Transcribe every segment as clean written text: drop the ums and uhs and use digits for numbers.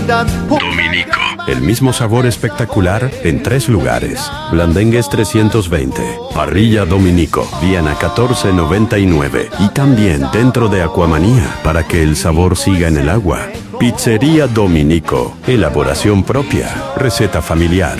Dominico. El mismo sabor espectacular en 3 lugares. Blandengues 320, Parrilla Dominico, Viana 1499 y también dentro de Aquamanía para que el sabor siga en el agua. Pizzería Dominico, elaboración propia, receta familiar.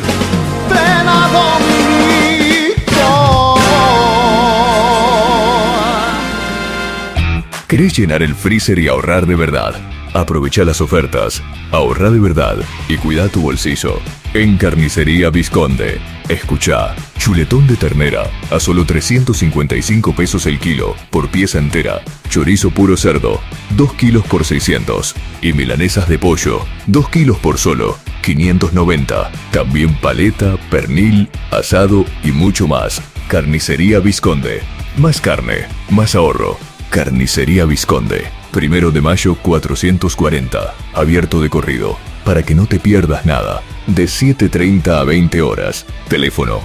¿Querés llenar el freezer y ahorrar de verdad? Aprovecha las ofertas, ahorra de verdad y cuida tu bolsillo. En Carnicería Visconde. Escuchá, chuletón de ternera a solo 355 pesos el kilo por pieza entera. Chorizo puro cerdo, 2 kilos por 600. Y milanesas de pollo, 2 kilos por solo 590. También paleta, pernil, asado y mucho más. Carnicería Visconde. Más carne, más ahorro. Carnicería Visconde. 1 de mayo 440. Abierto de corrido. Para que no te pierdas nada. De 7:30 a 20 horas. Teléfono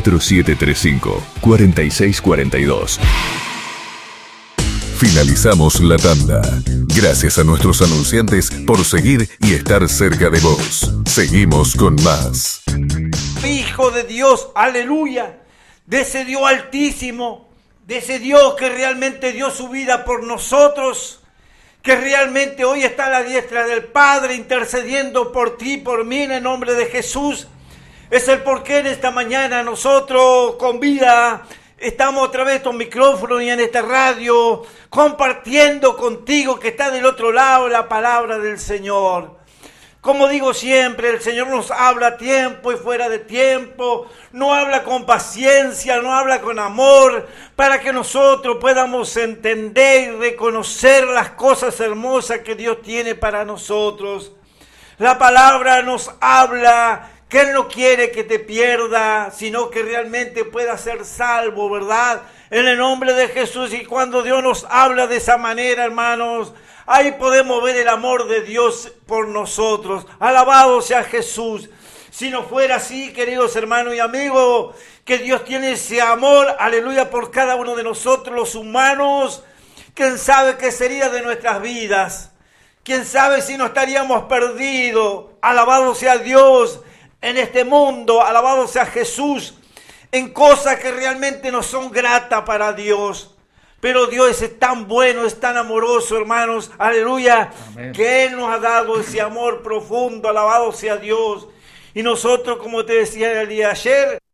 4735-4642. Finalizamos la tanda. Gracias a nuestros anunciantes por seguir y estar cerca de vos. Seguimos con más. Hijo de Dios, aleluya. De ese Dios altísimo. De ese Dios que realmente dio su vida por nosotros, que realmente hoy está a la diestra del Padre intercediendo por ti, por mí, en el nombre de Jesús. Es el porqué en esta mañana nosotros con vida estamos a través de estos micrófonos y en esta radio compartiendo contigo que está del otro lado la palabra del Señor. Como digo siempre, el Señor nos habla a tiempo y fuera de tiempo, no habla con paciencia, no habla con amor, para que nosotros podamos entender y reconocer las cosas hermosas que Dios tiene para nosotros. La palabra nos habla que Él no quiere que te pierdas, sino que realmente puedas ser salvo, ¿verdad? En el nombre de Jesús. Y cuando Dios nos habla de esa manera, hermanos, ahí podemos ver el amor de Dios por nosotros. Alabado sea Jesús. Si no fuera así, queridos hermanos y amigos, que Dios tiene ese amor, aleluya, por cada uno de nosotros, los humanos, ¿quién sabe qué sería de nuestras vidas? ¿Quién sabe si no estaríamos perdidos? Alabado sea Dios en este mundo, alabado sea Jesús, en cosas que realmente no son gratas para Dios. Pero Dios es tan bueno, es tan amoroso, hermanos, aleluya, amén, que Él nos ha dado ese amor profundo, alabado sea Dios. Y nosotros, como te decía el día de ayer,